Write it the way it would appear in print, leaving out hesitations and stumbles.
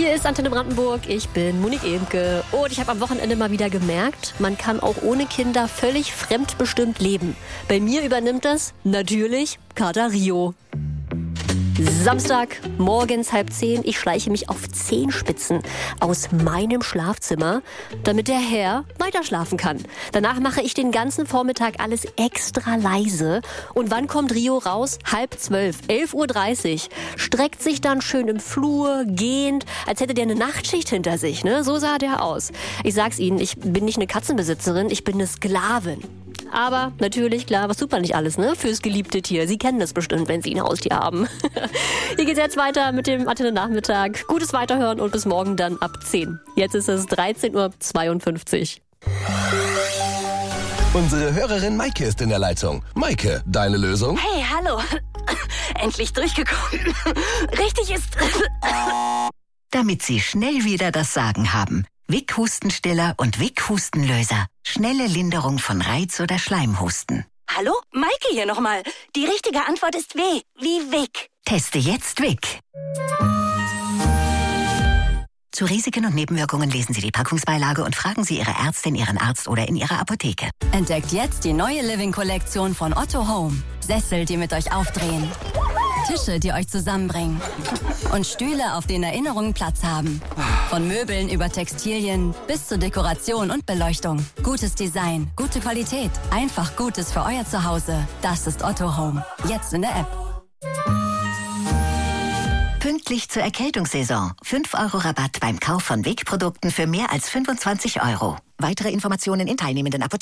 Hier ist Antenne Brandenburg, ich bin Monique Ehmke und ich habe am Wochenende mal wieder gemerkt, man kann auch ohne Kinder völlig fremdbestimmt leben. Bei mir übernimmt das natürlich Kater Rio. Samstag, morgens 9:30, ich schleiche mich auf Zehenspitzen aus meinem Schlafzimmer, damit der Herr weiter schlafen kann. Danach mache ich den ganzen Vormittag alles extra leise. Und wann kommt Rio raus? 11:30, 11:30 Uhr. Streckt sich dann schön im Flur, gehend, als hätte der eine Nachtschicht hinter sich. Ne? So sah der aus. Ich sag's Ihnen, ich bin nicht eine Katzenbesitzerin, ich bin eine Sklavin. Aber natürlich, klar, was tut man nicht alles, ne? Fürs geliebte Tier. Sie kennen das bestimmt, wenn Sie ein Haustier haben. Hier geht's jetzt weiter mit dem Antenne Nachmittag. Gutes Weiterhören und bis morgen dann ab 10. Jetzt ist es 13:52 Uhr. Unsere Hörerin Maike ist in der Leitung. Maike, deine Lösung? Hey, hallo. Endlich durchgekommen. Richtig ist... Damit Sie schnell wieder das Sagen haben. Vic Hustenstiller und Vic Hustenlöser. Schnelle Linderung von Reiz- oder Schleimhusten. Hallo? Maike hier nochmal. Die richtige Antwort ist W. Wie Vic. Teste jetzt Vic. Zu Risiken und Nebenwirkungen lesen Sie die Packungsbeilage und fragen Sie Ihre Ärztin, Ihren Arzt oder in Ihrer Apotheke. Entdeckt jetzt die neue Living-Kollektion von Otto Home. Sessel, die mit euch aufdrehen. Tische, die euch zusammenbringen. Und Stühle, auf denen Erinnerungen Platz haben. Von Möbeln über Textilien bis zur Dekoration und Beleuchtung. Gutes Design, gute Qualität. Einfach Gutes für euer Zuhause. Das ist Otto Home. Jetzt in der App. Pünktlich zur Erkältungssaison. 5 € Rabatt beim Kauf von Vic-Produkten für mehr als 25 €. Weitere Informationen in teilnehmenden Apotheken.